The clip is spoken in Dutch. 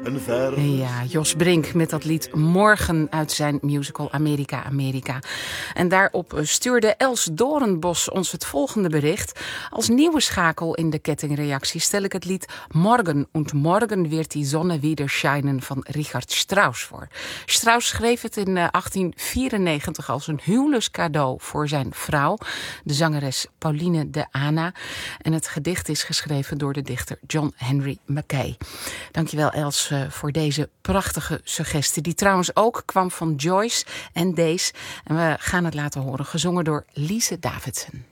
een vers. Ja, Jos Brink met dat lied Morgen uit zijn musical Amerika, Amerika. En daarop stuurde Els Doornbos ons het volgende bericht. Als nieuwe schakel in de kettingreactie stel ik het lied Morgen und morgen wird die Sonne wieder scheinen van Richard Strauss voor. Strauss schreef het in 1894 als een huwelijkscadeau voor zijn vrouw, de zangeres Pauline de Ana. En het gedicht is geschreven door de dichter John Henry Mackay. Dankjewel Els voor deze prachtige suggestie, die trouwens ook kwam van Joyce en Days. En we gaan het laten horen, gezongen door Lise Davidson.